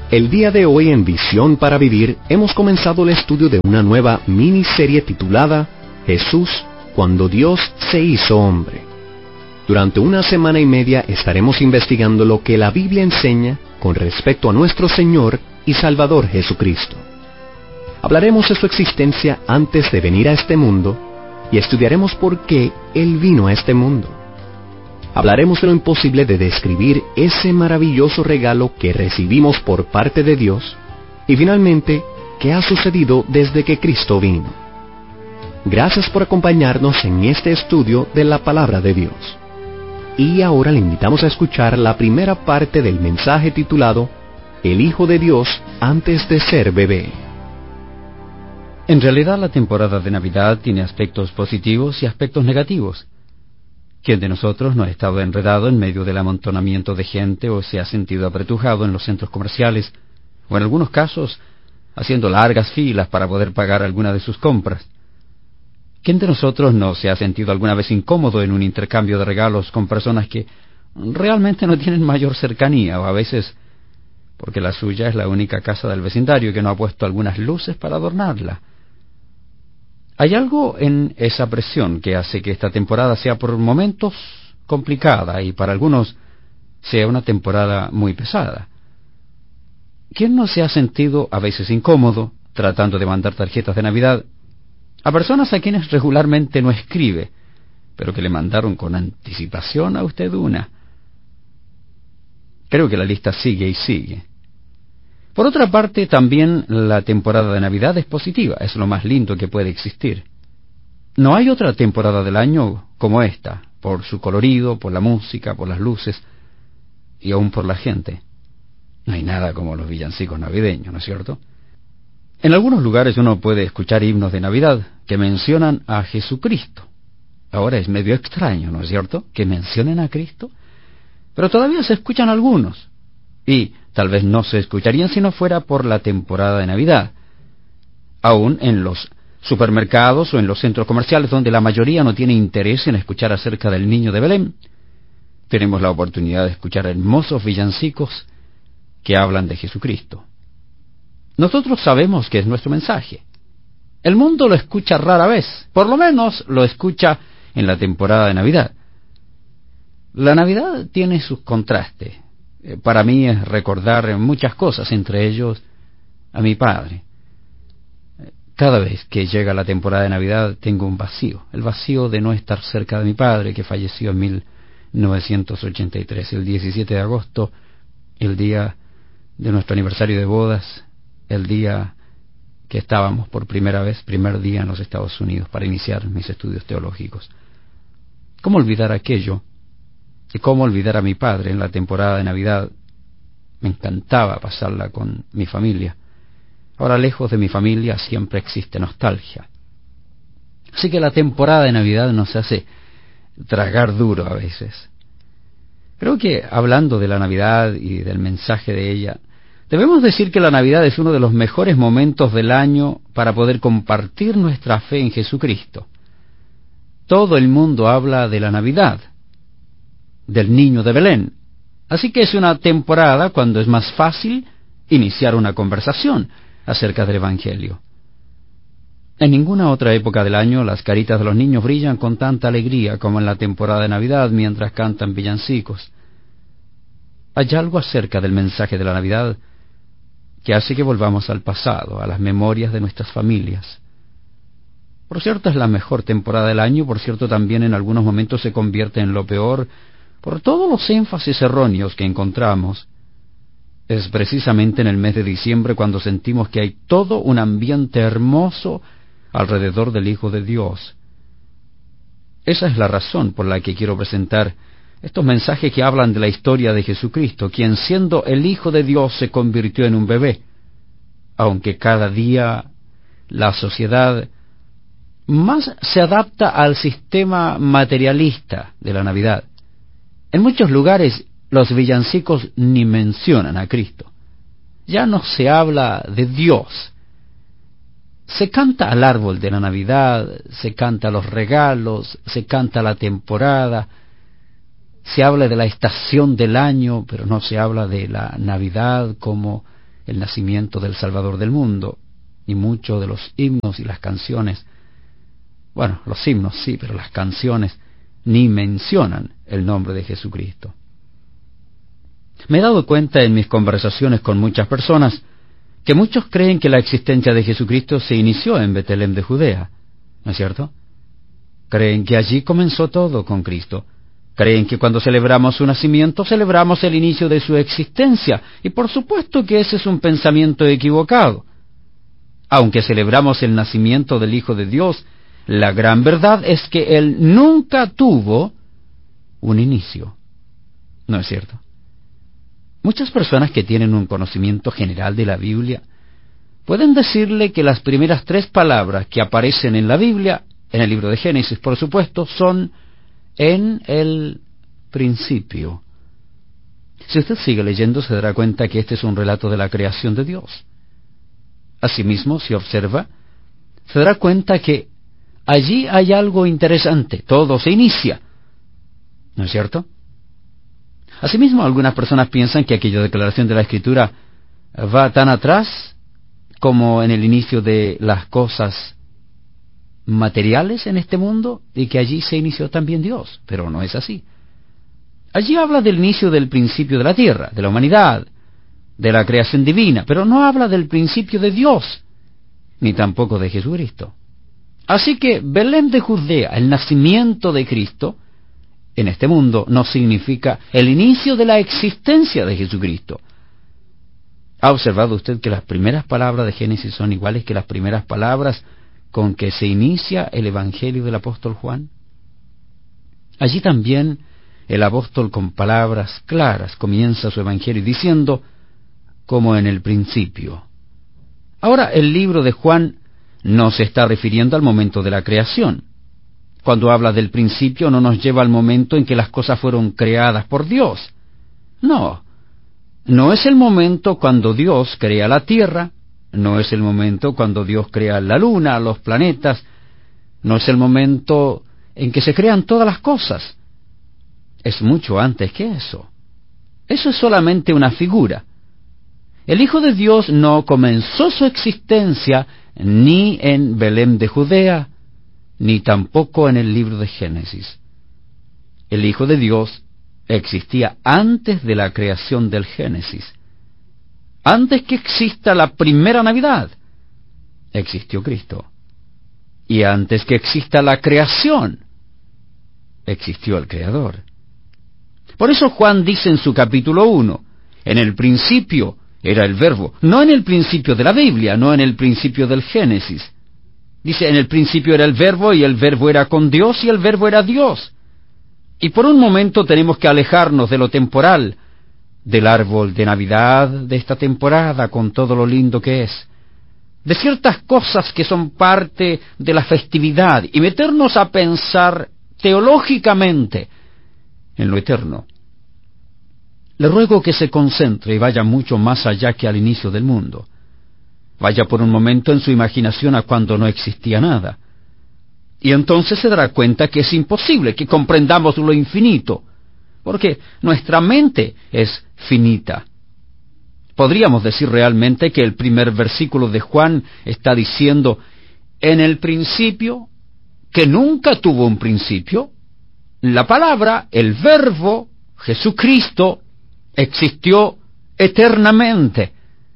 El día de hoy en Visión para Vivir hemos comenzado el estudio de una nueva miniserie titulada Jesús, cuando Dios se hizo hombre. Durante una semana y media estaremos investigando lo que la Biblia enseña con respecto a nuestro Señor y Salvador Jesucristo. Hablaremos de su existencia antes de venir a este mundo y estudiaremos por qué Él vino a este mundo. Hablaremos de lo imposible de describir ese maravilloso regalo que recibimos por parte de Dios y finalmente, qué ha sucedido desde que Cristo vino. Gracias por acompañarnos en este estudio de la Palabra de Dios. Y ahora le invitamos a escuchar la primera parte del mensaje titulado El Hijo de Dios antes de ser bebé. En realidad, la temporada de Navidad tiene aspectos positivos y aspectos negativos. ¿Quién de nosotros no ha estado enredado en medio del amontonamiento de gente o se ha sentido apretujado en los centros comerciales, o en algunos casos, haciendo largas filas para poder pagar alguna de sus compras? ¿Quién de nosotros no se ha sentido alguna vez incómodo en un intercambio de regalos con personas que realmente no tienen mayor cercanía, o a veces porque la suya es la única casa del vecindario que no ha puesto algunas luces para adornarla? Hay algo en esa presión que hace que esta temporada sea por momentos complicada y para algunos sea una temporada muy pesada. ¿Quién no se ha sentido a veces incómodo tratando de mandar tarjetas de Navidad a personas a quienes regularmente no escribe, pero que le mandaron con anticipación a usted una? Creo que la lista sigue y sigue. Por otra parte, también la temporada de Navidad es positiva, es lo más lindo que puede existir. No hay otra temporada del año como esta, por su colorido, por la música, por las luces y aún por la gente. No hay nada como los villancicos navideños, ¿no es cierto? En algunos lugares uno puede escuchar himnos de Navidad que mencionan a Jesucristo. Ahora es medio extraño, ¿no es cierto?, que mencionen a Cristo, pero todavía se escuchan algunos. Y tal vez no se escucharían si no fuera por la temporada de Navidad. Aún en los supermercados o en los centros comerciales donde la mayoría no tiene interés en escuchar acerca del niño de Belén, tenemos la oportunidad de escuchar hermosos villancicos que hablan de Jesucristo. Nosotros sabemos que es nuestro mensaje. El mundo lo escucha rara vez, por lo menos lo escucha en la temporada de Navidad. La Navidad tiene sus contrastes. Para mí es recordar muchas cosas, entre ellos a mi padre. Cada vez que llega la temporada de Navidad tengo un vacío, el vacío de no estar cerca de mi padre, que falleció en 1983, el 17 de agosto, el día de nuestro aniversario de bodas, el día que estábamos por primera vez, primer día en los Estados Unidos para iniciar mis estudios teológicos. ¿Cómo olvidar aquello? ¿Y cómo olvidar a mi padre en la temporada de Navidad? Me encantaba pasarla con mi familia. Ahora, lejos de mi familia, siempre existe nostalgia. Así que la temporada de Navidad nos hace tragar duro a veces. Creo que, hablando de la Navidad y del mensaje de ella, debemos decir que la Navidad es uno de los mejores momentos del año para poder compartir nuestra fe en Jesucristo. Todo el mundo habla de la Navidad, del niño de Belén. Así que es una temporada cuando es más fácil iniciar una conversación acerca del Evangelio. En ninguna otra época del año las caritas de los niños brillan con tanta alegría como en la temporada de Navidad mientras cantan villancicos. Hay algo acerca del mensaje de la Navidad que hace que volvamos al pasado, a las memorias de nuestras familias. Por cierto, es la mejor temporada del año, por cierto, también en algunos momentos se convierte en lo peor, por todos los énfasis erróneos que encontramos. Es precisamente en el mes de diciembre cuando sentimos que hay todo un ambiente hermoso alrededor del Hijo de Dios. Esa es la razón por la que quiero presentar estos mensajes que hablan de la historia de Jesucristo, quien siendo el Hijo de Dios se convirtió en un bebé, aunque cada día la sociedad más se adapta al sistema materialista de la Navidad. En muchos lugares los villancicos ni mencionan a Cristo. Ya no se habla de Dios. Se canta al árbol de la Navidad, se canta los regalos, se canta la temporada, se habla de la estación del año, pero no se habla de la Navidad como el nacimiento del Salvador del mundo, y muchos de los himnos y las canciones, bueno, los himnos sí, pero las canciones ni mencionan el nombre de Jesucristo. Me he dado cuenta en mis conversaciones con muchas personas que muchos creen que la existencia de Jesucristo se inició en Betlem de Judea, ¿no es cierto? Creen que allí comenzó todo con Cristo. Creen que cuando celebramos su nacimiento, celebramos el inicio de su existencia, y por supuesto que ese es un pensamiento equivocado. Aunque celebramos el nacimiento del Hijo de Dios, la gran verdad es que Él nunca tuvo un inicio. ¿No es cierto? Muchas personas que tienen un conocimiento general de la Biblia pueden decirle que las primeras 3 palabras que aparecen en la Biblia, en el libro de Génesis, por supuesto, son en el principio. Si usted sigue leyendo, se dará cuenta que este es un relato de la creación de Dios. Asimismo, si observa, se dará cuenta que allí hay algo interesante. Todo se inicia, ¿no es cierto? Asimismo, algunas personas piensan que aquella declaración de la Escritura va tan atrás como en el inicio de las cosas materiales en este mundo, y que allí se inició también Dios, pero no es así. Allí habla del inicio del principio de la tierra, de la humanidad, de la creación divina, pero no habla del principio de Dios, ni tampoco de Jesucristo. Así que Belén de Judea, el nacimiento de Cristo, en este mundo no significa el inicio de la existencia de Jesucristo. ¿Ha observado usted que las primeras palabras de Génesis son iguales que las primeras palabras con que se inicia el Evangelio del apóstol Juan? Allí también el apóstol, con palabras claras, comienza su Evangelio diciendo, como en el principio. Ahora, el libro de Juan no se está refiriendo al momento de la creación. Cuando habla del principio, no nos lleva al momento en que las cosas fueron creadas por Dios. No es el momento cuando Dios crea la tierra, no es el momento cuando Dios crea la luna, los planetas, no es el momento en que se crean todas las cosas. Es mucho antes que eso. Eso es solamente una figura. El Hijo de Dios no comenzó su existencia ni en Belén de Judea, ni tampoco en el libro de Génesis. El Hijo de Dios existía antes de la creación del Génesis. Antes que exista la primera Navidad, existió Cristo. Y antes que exista la creación, existió el Creador. Por eso Juan dice en su capítulo 1, en el principio era el Verbo, no en el principio de la Biblia, no en el principio del Génesis. Dice, en el principio era el Verbo, y el Verbo era con Dios, y el Verbo era Dios. Y por un momento tenemos que alejarnos de lo temporal, del árbol de Navidad de esta temporada, con todo lo lindo que es, de ciertas cosas que son parte de la festividad, y meternos a pensar teológicamente en lo eterno. Le ruego que se concentre y vaya mucho más allá que al inicio del mundo. Vaya por un momento en su imaginación a cuando no existía nada. Y entonces se dará cuenta que es imposible que comprendamos lo infinito, porque nuestra mente es finita. Podríamos decir realmente que el primer versículo de Juan está diciendo, en el principio, que nunca tuvo un principio, la palabra, el Verbo, Jesucristo, existió eternamente.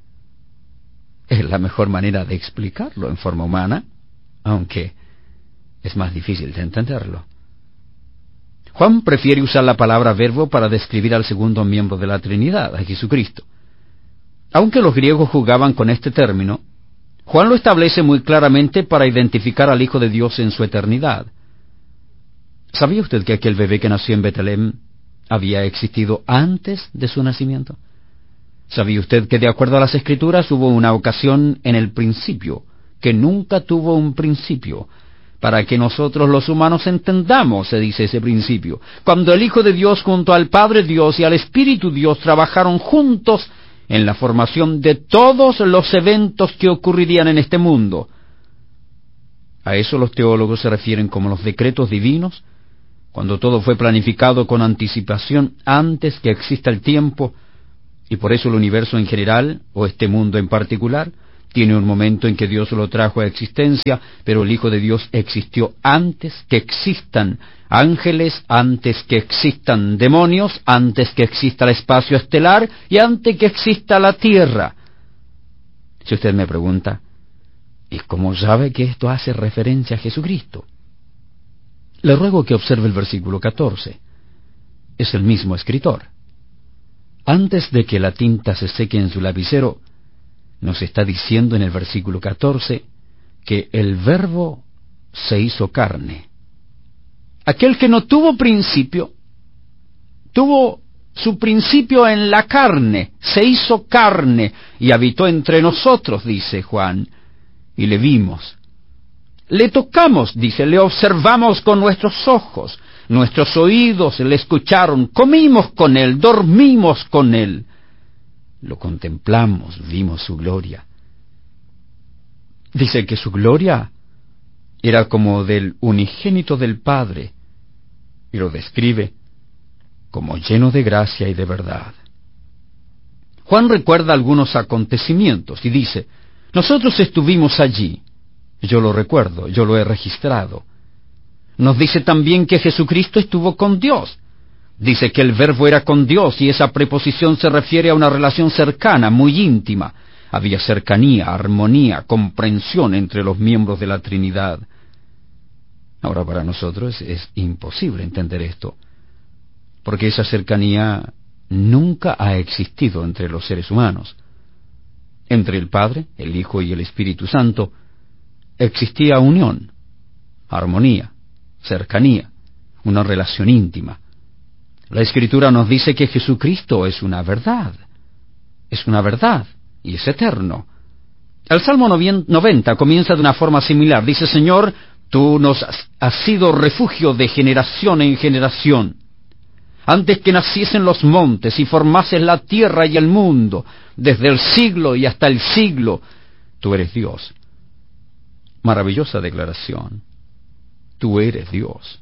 Es la mejor manera de explicarlo en forma humana, aunque es más difícil de entenderlo. Juan prefiere usar la palabra verbo para describir al segundo miembro de la Trinidad, a Jesucristo. Aunque los griegos jugaban con este término, Juan lo establece muy claramente para identificar al Hijo de Dios en su eternidad. ¿Sabía usted que aquel bebé que nació en Betlem había existido antes de su nacimiento? ¿Sabía usted que de acuerdo a las Escrituras hubo una ocasión en el principio, que nunca tuvo un principio? Para que nosotros los humanos entendamos, se dice ese principio, cuando el Hijo de Dios junto al Padre Dios y al Espíritu Dios trabajaron juntos en la formación de todos los eventos que ocurrirían en este mundo. A eso los teólogos se refieren como los decretos divinos, cuando todo fue planificado con anticipación antes que exista el tiempo, Y por eso el universo en general, o este mundo en particular, tiene un momento en que Dios lo trajo a existencia, pero el Hijo de Dios existió antes que existan ángeles, antes que existan demonios, antes que exista el espacio estelar y antes que exista la Tierra. Si usted me pregunta, ¿y cómo sabe que esto hace referencia a Jesucristo? Le ruego que observe el versículo 14. Es el mismo escritor. Antes de que la tinta se seque en su lapicero, nos está diciendo en el versículo 14 que el Verbo se hizo carne. Aquel que no tuvo principio, tuvo su principio en la carne, se hizo carne y habitó entre nosotros, dice Juan, y le vimos. Le tocamos, dice, le observamos con nuestros ojos, nuestros oídos le escucharon, comimos con él, dormimos con él. Lo contemplamos, vimos su gloria. Dice que su gloria era como del unigénito del Padre, y lo describe como lleno de gracia y de verdad. Juan recuerda algunos acontecimientos y dice, nosotros estuvimos allí. Yo lo recuerdo, yo lo he registrado. Nos dice también que Jesucristo estuvo con Dios. Dice que el Verbo era con Dios y esa preposición se refiere a una relación cercana, muy íntima. Había cercanía, armonía, comprensión entre los miembros de la Trinidad. Ahora para nosotros es imposible entender esto, porque esa cercanía nunca ha existido entre los seres humanos. Entre el Padre, el Hijo y el Espíritu Santo existía unión, armonía, cercanía, una relación íntima. La Escritura nos dice que Jesucristo es una verdad y es eterno. El Salmo 90 comienza de una forma similar. Dice, Señor, tú nos has sido refugio de generación en generación. Antes que naciesen los montes y formases la tierra y el mundo, desde el siglo y hasta el siglo, tú eres Dios. Maravillosa declaración. Tú eres Dios.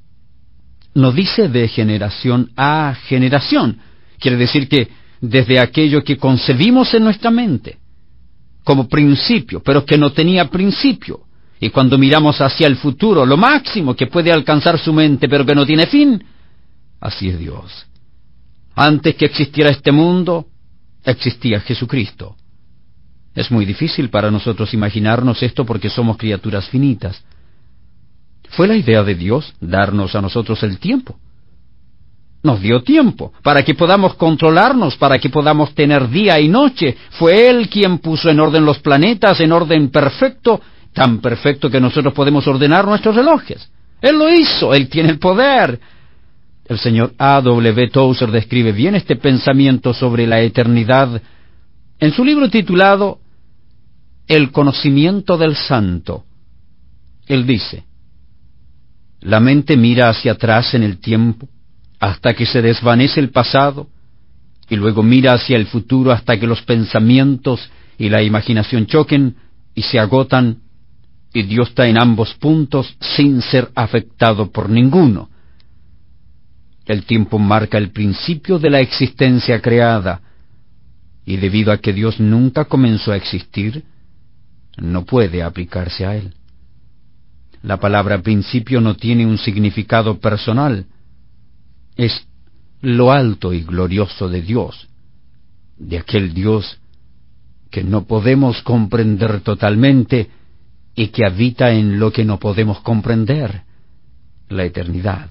Nos dice de generación a generación. Quiere decir que desde aquello que concebimos en nuestra mente, como principio, pero que no tenía principio. Y cuando miramos hacia el futuro, lo máximo que puede alcanzar su mente, pero que no tiene fin, así es Dios. Antes que existiera este mundo, existía Jesucristo. Es muy difícil para nosotros imaginarnos esto porque somos criaturas finitas. Fue la idea de Dios darnos a nosotros el tiempo. Nos dio tiempo para que podamos controlarnos, para que podamos tener día y noche. Fue Él quien puso en orden los planetas, en orden perfecto, tan perfecto que nosotros podemos ordenar nuestros relojes. Él lo hizo, Él tiene el poder. El señor A.W. Tozer describe bien este pensamiento sobre la eternidad en su libro titulado El conocimiento del santo. Él dice, la mente mira hacia atrás en el tiempo hasta que se desvanece el pasado y luego mira hacia el futuro hasta que los pensamientos y la imaginación choquen y se agotan y Dios está en ambos puntos sin ser afectado por ninguno. El tiempo marca el principio de la existencia creada y debido a que Dios nunca comenzó a existir, no puede aplicarse a él. La palabra principio no tiene un significado personal. Es lo alto y glorioso de Dios, de aquel Dios que no podemos comprender totalmente y que habita en lo que no podemos comprender, la eternidad.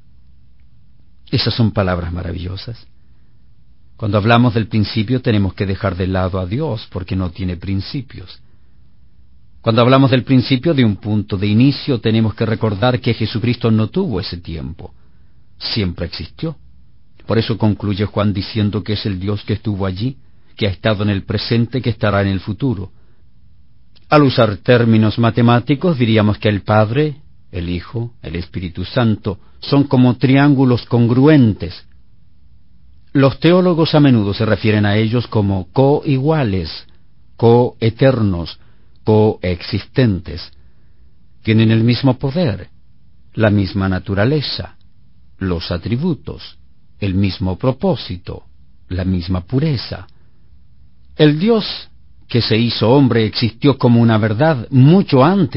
Esas son palabras maravillosas. Cuando hablamos del principio tenemos que dejar de lado a Dios porque no tiene principios. Cuando hablamos del principio de un punto de inicio tenemos que recordar que Jesucristo no tuvo ese tiempo. Siempre existió. Por eso concluye Juan diciendo que es el Dios que estuvo allí, que ha estado en el presente, que estará en el futuro. Al usar términos matemáticos diríamos que el Padre, el Hijo, el Espíritu Santo son como triángulos congruentes. Los teólogos a menudo se refieren a ellos como coiguales, coeternos, coexistentes. Tienen el mismo poder, la misma naturaleza, los atributos, el mismo propósito, la misma pureza. El Dios que se hizo hombre existió como una verdad mucho antes